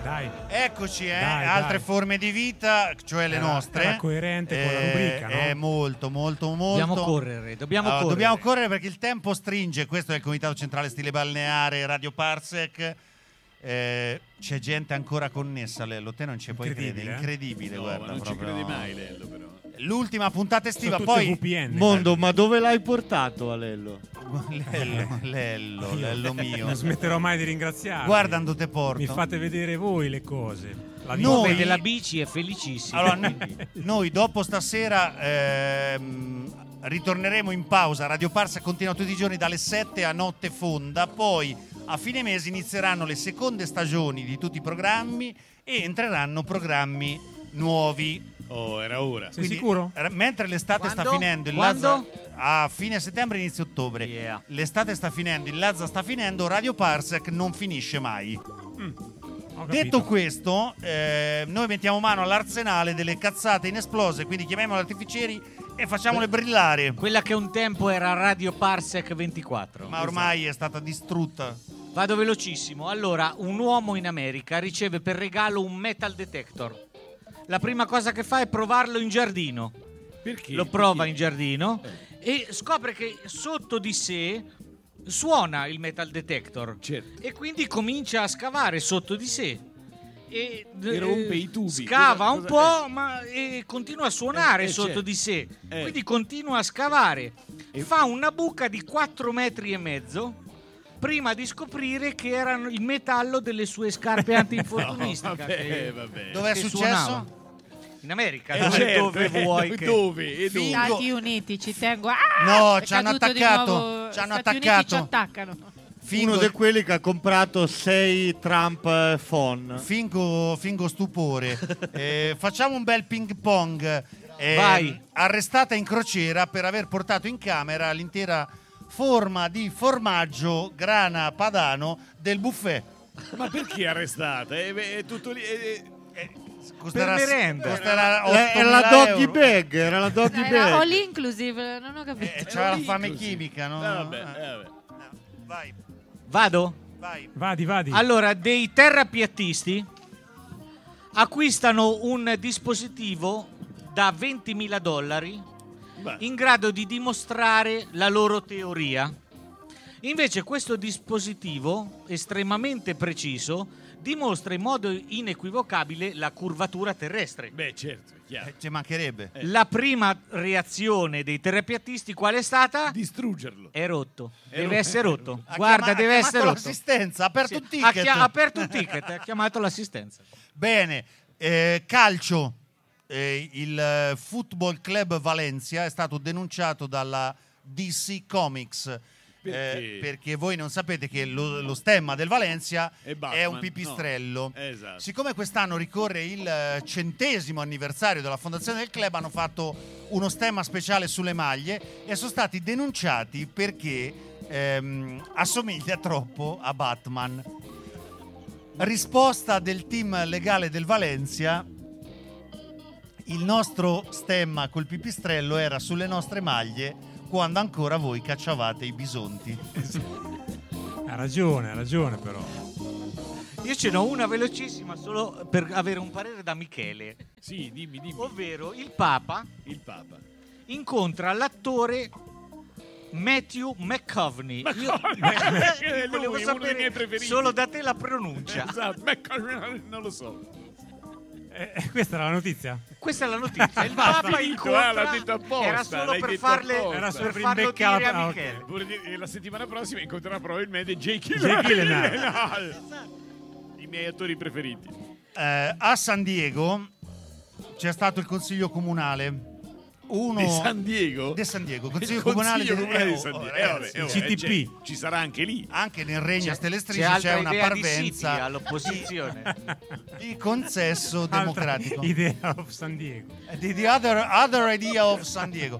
dai. Eccoci, Dai, altre dai. forme di vita, cioè le nostre. Era coerente con la rubrica, no? È molto. Dobbiamo correre perché il tempo stringe. Questo è il Comitato Centrale Stile Balneare, Radio Parsec. C'è gente ancora connessa, Lello. Te non ci puoi credere, incredibile. No, guarda, ma non proprio. ci crede mai, Lello, però. L'ultima puntata estiva, Sono tutte poi VPN. Mondo, ma dove l'hai portato, Alello? Lello mio. Non smetterò mai di ringraziarvi. Guarda dove te porto. Mi fate vedere voi le cose. La vita. Noi- Vede la bici è felicissimo. Allora, noi dopo stasera ritorneremo in pausa. Radio Parsa continua tutti i giorni dalle 7 a notte fonda. Poi a fine mese inizieranno le seconde stagioni di tutti i programmi e entreranno programmi nuovi. Oh, era ora. Sei Quindi, sicuro? mentre l'estate Quando? sta finendo, Quando? a fine settembre, inizio ottobre. Yeah. L'estate sta finendo, il Lazza sta finendo, Radio Parsec non finisce mai. Ho capito. Detto questo, noi mettiamo mano all'arsenale delle cazzate inesplose, quindi chiamiamole artificieri e facciamole brillare. Quella che un tempo era Radio Parsec 24. Ma ormai è stata distrutta. Vado velocissimo. Allora, un uomo in America riceve per regalo un metal detector. La prima cosa che fa è provarlo in giardino. Perché? Lo prova in giardino e scopre che sotto di sé suona il metal detector. Certo. E quindi comincia a scavare sotto di sé. E rompe i tubi. Scava un Cosa- po', ma continua a suonare sotto certo. di sé. Eh. Quindi continua a scavare. E- Fa una buca di 4 metri e mezzo prima di scoprire che era il metallo delle sue scarpe antinfortunistica. Vabbè. Dove è che successo? suonava. In America, Certo, dove vuoi che... Dove? Stati Uniti, ci tengo. No, È ci hanno caduto di attaccato, nuovo. ci hanno Stati Uniti attaccato. ci attaccano. Uno di quelli che ha comprato 6 Trump phone. Fingo stupore. Facciamo un bel ping pong. Vai. Arrestata in crociera per aver portato in camera l'intera forma di formaggio grana padano del buffet. Ma perché arrestata? È tutto lì. Costerà, Per merenda. costerà Era la 8.000 doggy euro. bag, era la doggy Era bag. all inclusive, non ho capito. C'era la fame Così. chimica, no? Vabbè. Vai, Vado? vai. Vadi. Allora, dei terrapiattisti acquistano un dispositivo da $20.000 Beh. in grado di dimostrare la loro teoria. Invece questo dispositivo, estremamente preciso, dimostra in modo inequivocabile la curvatura terrestre. Beh, certo, è chiaro. Ci mancherebbe. La prima reazione dei terrapiattisti qual è stata? Distruggerlo. È rotto. È Deve rotto. essere rotto. Ha Guarda, deve chiamato essere rotto. l'assistenza, ha aperto Sì, un ticket. Ha aperto un ticket, ha chiamato l'assistenza. Bene, calcio. Il Football Club Valencia è stato denunciato dalla DC Comics. Perché voi non sapete che lo stemma del Valencia È Batman, è un pipistrello. no. Esatto. Siccome quest'anno ricorre il 100° anniversario della fondazione del club, hanno fatto uno stemma speciale sulle maglie e sono stati denunciati perché assomiglia troppo a Batman. Risposta del team legale del Valencia: il nostro stemma col pipistrello era sulle nostre maglie quando ancora voi cacciavate i bisonti. Ha ragione però. Io ce n'ho una velocissima solo per avere un parere da Michele. Sì, dimmi. Ovvero il Papa Il Papa. incontra l'attore Matthew McConaughey. È Volevo lui, uno dei sapere miei preferiti. solo da te la pronuncia. Esatto, non lo so. Questa era la notizia? Questa è la notizia. Il Basta, Papa finito, incontra. l'ha detto apposta, Era solo l'hai per detto farle apposta. Era solo per per farlo imbeccare dire a la- Michele. Vuol dire, la settimana prossima incontrerà probabilmente Jake Jake Gyllenhaal. Gyllenhaal. I miei attori preferiti. A San Diego c'è stato il consiglio comunale. Di San Diego? Di San Diego, Il consiglio comunale Consiglio Comunale di San Diego. ragazzi, Vabbè, CTP. ci sarà anche lì. anche nel Regno a Stelle C'è Strisce altra c'è una idea di parvenza City all'opposizione. di consenso Altra democratico. idea of San Diego. Di The other idea of San Diego.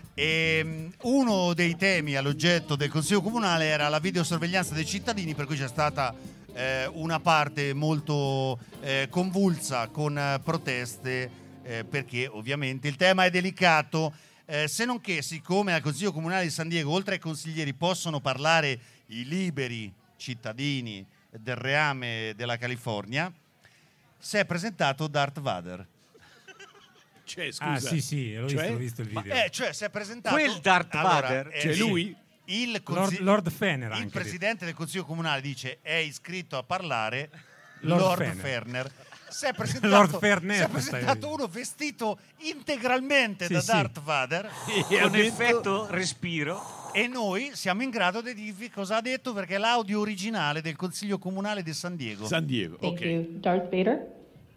Uno dei temi all'oggetto del Consiglio Comunale era la videosorveglianza dei cittadini, per cui c'è stata una parte molto convulsa con proteste, perché ovviamente il tema è delicato, se non che siccome al Consiglio Comunale di San Diego oltre ai consiglieri possono parlare i liberi cittadini del reame della California, si è presentato Darth Vader. Cioè, scusa. Ah, sì, l'ho Cioè? visto il video. Cioè si è presentato Quel Darth Vader? Cioè, sì. lui? Il Lord Fener il anche presidente del consiglio comunale dice è iscritto a parlare Lord Lord Fener. Ferner. Si è presentato, Lord Ferner, si è stai presentato dicendo. uno vestito integralmente da Sì. Darth Vader Con effetto respiro. e noi siamo in grado di dirvi cosa ha detto perché è l'audio originale del consiglio comunale di San Diego. San Diego, Thank ok. you. Darth Vader?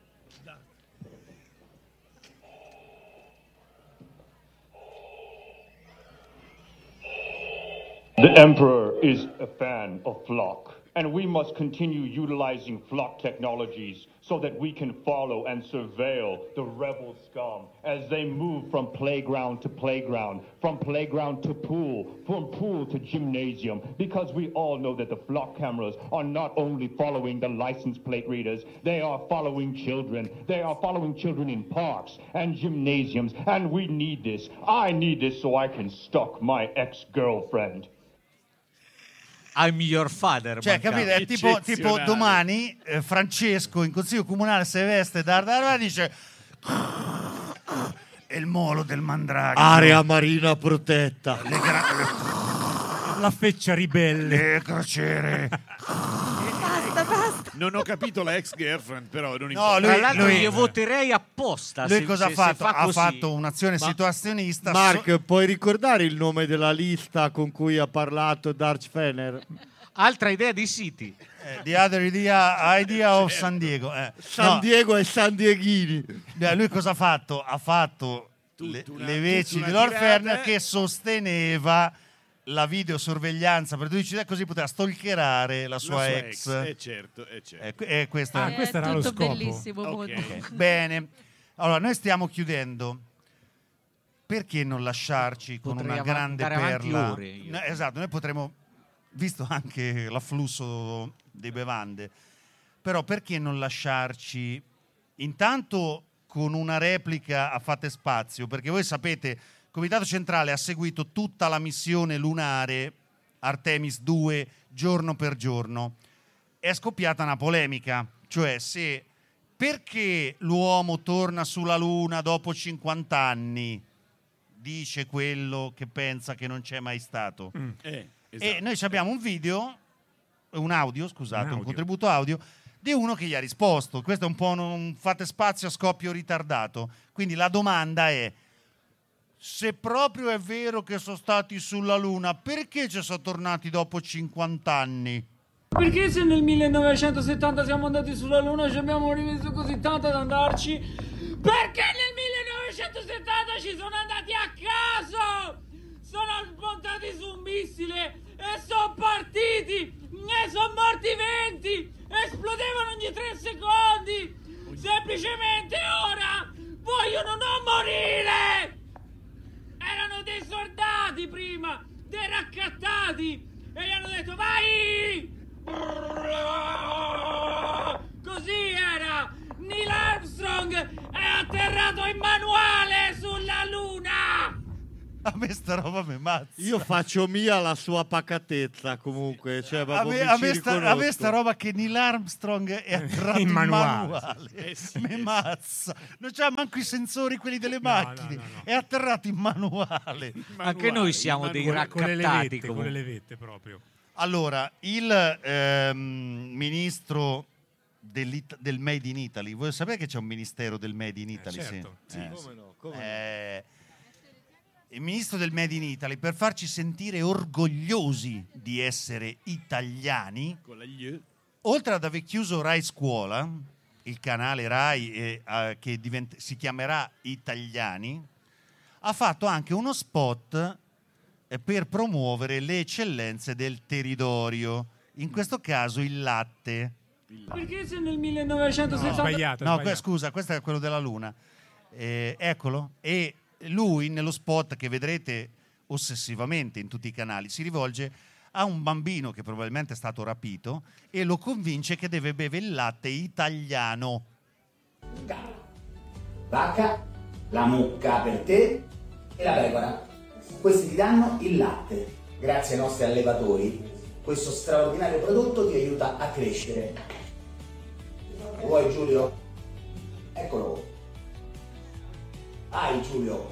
The Emperor is a fan of Flock, and we must continue utilizing Flock technologies so that we can follow and surveil the rebel scum as they move from playground to playground, from playground to pool, from pool to gymnasium, because we all know that the Flock cameras are not only following the license plate readers, they are following children. They are following children in parks and gymnasiums, and we need this. I need this so I can stalk my ex-girlfriend. I'm your father. Cioè, mancava. capite? È tipo Eccezionale. domani Francesco in consiglio comunale se veste Darth Vader e dice è il molo del mandragora. Area marina protetta. La feccia ribelle. Le crociere. Non ho capito la ex girlfriend, però non No, importa. Tra l'altro lui- io voterei apposta. Lui se- cosa ha se fatto? fa Ha così. fatto un'azione situazionista. Mark, puoi ricordare il nome della lista con cui ha parlato Darth Fener? Altra idea di City. The other idea of San Diego. San No, Diego e San Dieghini. lui cosa ha fatto? Ha fatto le veci tutta di una Lord tirata, Ferner che sosteneva la videosorveglianza per 12 anni, così poteva stalkerare la sua ex. certo. E questo è- questo era lo tutto scopo. bellissimo. Ok. molto. Bene, allora noi stiamo chiudendo. Perché non lasciarci con Potrei una grande andare avanti perla? ore io. No, esatto, noi potremmo, visto anche l'afflusso di bevande, però perché non lasciarci intanto con una replica a Fate Spazio? Perché voi sapete, il Comitato Centrale ha seguito tutta la missione lunare Artemis 2 giorno per giorno. È scoppiata una polemica, cioè se perché l'uomo torna sulla Luna dopo 50 anni, dice quello che pensa che non c'è mai stato. Esatto. E noi ci abbiamo un video, un audio, scusate, Un un audio. contributo audio di uno che gli ha risposto. Questo è un po' un Fate Spazio a scoppio ritardato. Quindi la domanda è: se proprio è vero che sono stati sulla Luna, perché ci sono tornati dopo 50 anni? Perché se nel 1970 siamo andati sulla Luna ci abbiamo rimesso così tanto ad andarci? Perché nel 1970 ci sono andati a caso! Sono spuntati su un missile e sono partiti! E sono morti 20! Esplodevano ogni 3 secondi! Semplicemente ora vogliono non morire! Erano dei soldati prima, dei raccattati! E gli hanno detto vai! Così era! Neil Armstrong è atterrato in manuale sulla Luna! A me sta roba mi mazza. Io faccio mia la sua pacatezza comunque. Cioè, A proprio me, mi ci sta riconosco. roba che Neil Armstrong è atterrato in In manuale. manuale. Mi mazza. Non c'ha manco i sensori quelli delle macchine. no. È atterrato in manuale. Anche noi siamo dei Con le raccattati levette, con comunque. le levette proprio. Allora, il ministro del Made in Italy, voi sapete che c'è un ministero del Made in Italy? certo, sì, come no. Il ministro del Made in Italy, per farci sentire orgogliosi di essere italiani, Con la gli- oltre ad aver chiuso Rai Scuola, il canale Rai che si chiamerà Italiani, ha fatto anche uno spot per promuovere le eccellenze del territorio, in questo caso il latte. Perché se nel No, 1970... sbagliato. No, sbagliato. scusa, questo è quello della Luna. Eccolo. E lui, nello spot che vedrete ossessivamente in tutti i canali, si rivolge a un bambino che probabilmente è stato rapito e lo convince che deve bere il latte italiano. Vacca, la mucca per te e la pecora. Questi ti danno il latte. Grazie ai nostri allevatori, questo straordinario prodotto ti aiuta a crescere. Vuoi, Giulio? Eccolo. Vai Giulio.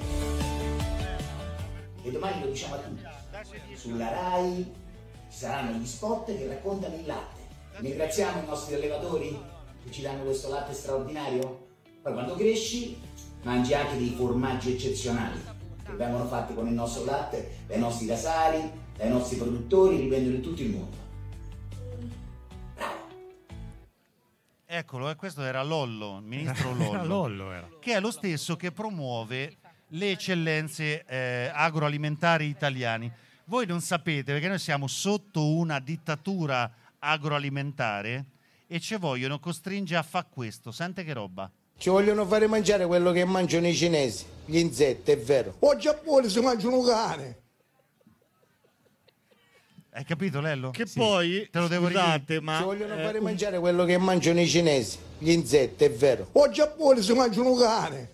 E domani lo diciamo a tutti. Sulla Rai ci saranno gli spot che raccontano il latte. Ringraziamo i nostri allevatori che ci danno questo latte straordinario. Poi quando cresci mangi anche dei formaggi eccezionali che vengono fatti con il nostro latte dai nostri casari, dai nostri produttori, li vendono in tutto il mondo. Bravo. Eccolo, questo era Lollo, il ministro Lollo, che è lo stesso che promuove le eccellenze agroalimentari italiane. Voi non sapete, perché noi siamo sotto una dittatura agroalimentare e ci vogliono costringere a fare questo. Sente che roba. Ci vogliono fare mangiare quello che mangiano i cinesi, gli insetti, è vero. O Giappone si mangiano cane. Hai capito, Lello? Che Sì. poi, te lo devo scusate, ma ci vogliono fare mangiare quello che mangiano i cinesi, gli insetti, è vero. O Giappone si mangiano cane.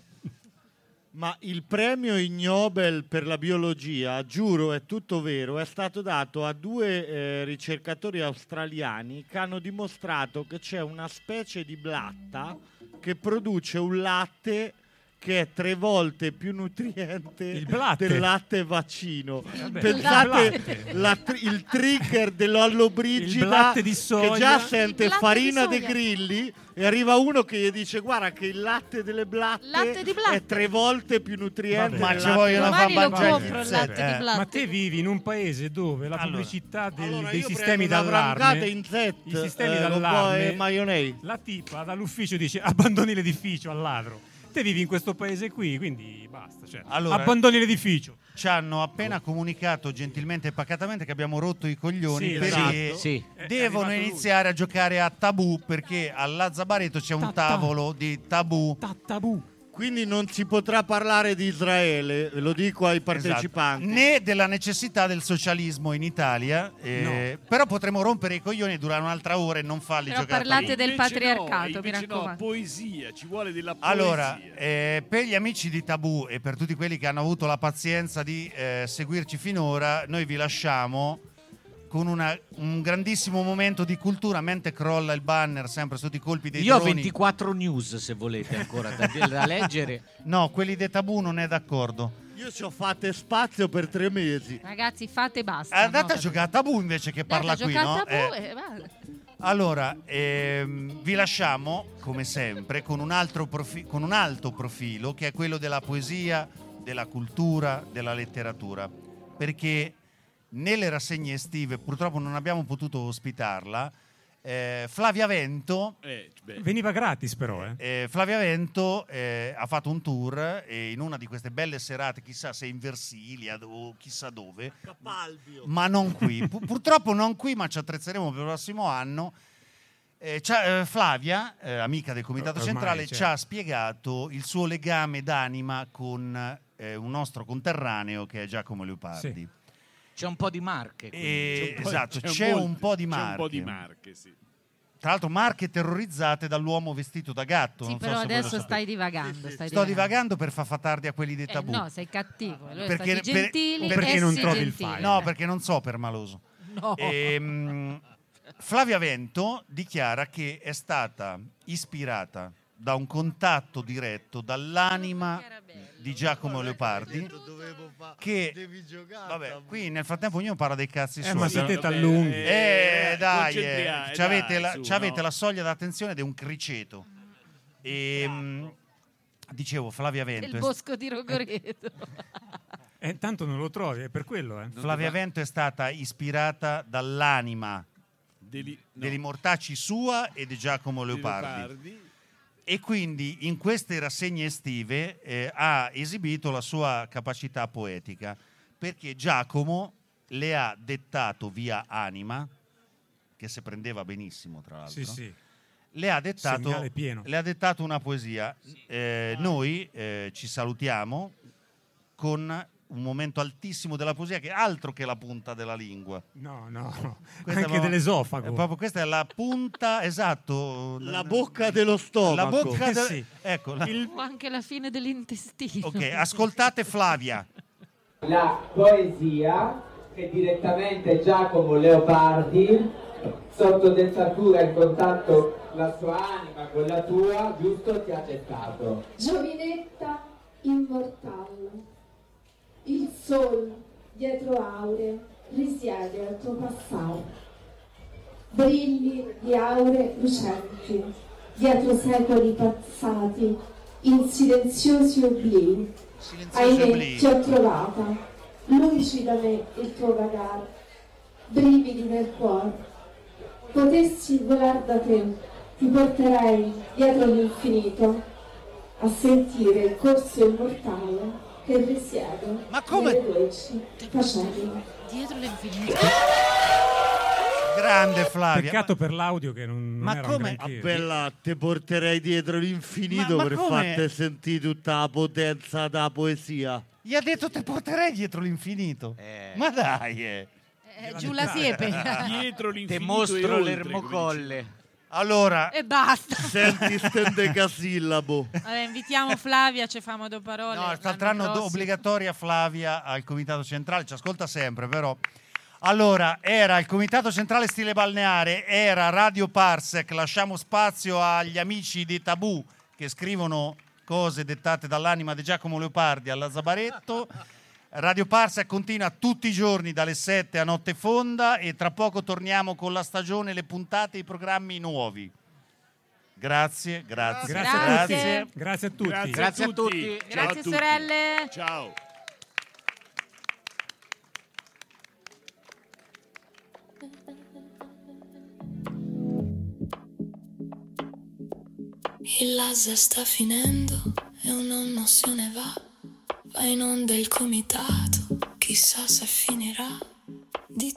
Ma il premio Ig Nobel per la biologia, giuro, è tutto vero, è stato dato a 2 ricercatori australiani che hanno dimostrato che c'è una specie di blatta che produce un latte che è 3 volte più nutriente del latte vaccino. Pensate il trigger dell'Ollobrigida di soia. che già sente farina dei grilli e arriva uno che gli dice guarda che il latte delle blatte è 3 volte più nutriente. Ma ci vogliono far mangiare il latte di blatte. Ma te vivi in un paese dove la pubblicità dei io sistemi prendo una d'allarme, brangata in Z, i sistemi con d'allarme, poi mayonnaise. la tipa dall'ufficio dice abbandoni l'edificio al ladro. Te vivi in questo paese qui, quindi basta. Cioè, abbandoni l'edificio. Ci hanno appena comunicato gentilmente e pacatamente che abbiamo rotto i coglioni Sì, perché esatto. Sì. devono iniziare a giocare a tabù, perché al Lazzabareto c'è un tavolo di tabù. Tabù. Quindi non si potrà parlare di Israele, lo dico ai partecipanti. Esatto. Né della necessità del socialismo in Italia, però potremo rompere i coglioni durante un'altra ora e non farli Però giocare parlate a tabù. del patriarcato, mi no, raccomando. poesia, ci vuole della poesia. Allora, per gli amici di Tabù e per tutti quelli che hanno avuto la pazienza di seguirci finora, noi vi lasciamo con un grandissimo momento di cultura mentre crolla il banner sempre sotto i colpi dei Io ho droni. 24 news se volete ancora da leggere. No, quelli di Tabù non è d'accordo. Io ci ho fatto spazio per 3 mesi. Ragazzi, fate e basta. Andate no? a giocare a Tabù invece che parla qui, no? A tabù e vale. Allora, vi lasciamo come sempre con un alto profilo che è quello della poesia, della cultura, della letteratura, perché nelle rassegne estive purtroppo non abbiamo potuto ospitarla. Flavia Vento veniva gratis però Flavia Vento ha fatto un tour e in una di queste belle serate, chissà se in Versilia o chissà dove, Capalbio. ma non qui, purtroppo non qui, ma ci attrezzeremo per il prossimo anno. Flavia, amica del Comitato Ormai, Centrale, certo, ci ha spiegato il suo legame d'anima con un nostro conterraneo che è Giacomo Leopardi. Sì. C'è un po' di marche. Esatto, c'è un po' di marche. C'è un po' di marche, sì. Tra l'altro marche terrorizzate dall'uomo vestito da gatto. Sì, non però so se voi lo adesso sapete. stai divagando. Sto divagando per far fatardi a quelli dei Tabù. No, sei cattivo. Allora Perché- stati gentili, perché non essi trovi il gentili. file. No, perché non so Permaloso. No. Flavia Vento dichiara che è stata ispirata da un contatto diretto dall'anima di Giacomo Leopardi, che vabbè, qui nel frattempo ognuno parla dei cazzi suoi. ma siete tallunghi. Dai, concentriamo, c'avete dai, su, c'avete no? la soglia d'attenzione ed è un criceto. Dicevo, Flavia Vento Il bosco di Rogoreto. Tanto non lo trovi, è per quello Flavia Vento è stata ispirata dall'anima degli mortacci sua e di Giacomo Leopardi. E quindi in queste rassegne estive ha esibito la sua capacità poetica, perché Giacomo le ha dettato via anima, che se prendeva benissimo tra l'altro, sì. le ha Segnale pieno. dettato una poesia. Noi ci salutiamo con un momento altissimo della poesia che è altro che la punta della lingua. No, Questa è anche proprio- dell'esofago. è proprio questa è la punta, esatto. La bocca dello stomaco. La bocca Sì. ecco. O anche la fine dell'intestino. Ok, ascoltate Flavia. La poesia che direttamente Giacomo Leopardi, sotto dettatura in contatto la sua anima con la tua, giusto, ti ha gettato. Giovinetta immortale, il sole dietro auree risiede al tuo passato. Brilli di aure lucenti, dietro secoli passati, in silenziosi oblii. Ahimè, ti ho trovata, lucida me il tuo vagare, brividi nel cuore. Potessi volar da te, ti porterei dietro l'infinito a sentire il corso immortale che risiede nelle dolci facende. Dietro l'infinito. Grande Flavia. Peccato per l'audio che non era un granché. Bella, te porterei dietro l'infinito per farti sentire tutta la potenza della poesia. Gli ha detto te porterei dietro l'infinito. Ma dai, giù la siepe. Dietro l'infinito. Te mostro oltre, l'ermocolle. Allora, E basta. Senti stendecasillabo. Vabbè, invitiamo Flavia, ci famo due parole. no, quest'anno obbligatoria Flavia al Comitato Centrale, ci ascolta sempre però. Allora, era il Comitato Centrale Stile Balneare, era Radio Parsec, lasciamo spazio agli amici di Tabù che scrivono cose dettate dall'anima di Giacomo Leopardi alla Zabaretto. Radio Parsec continua tutti i giorni dalle 7 a notte fonda e tra poco torniamo con la stagione, le puntate e i programmi nuovi. Grazie. Grazie a tutti. Grazie a tutti. Grazie sorelle. Ciao. Il laser sta finendo e un nonno se ne va in onda il comitato, chissà se finirà.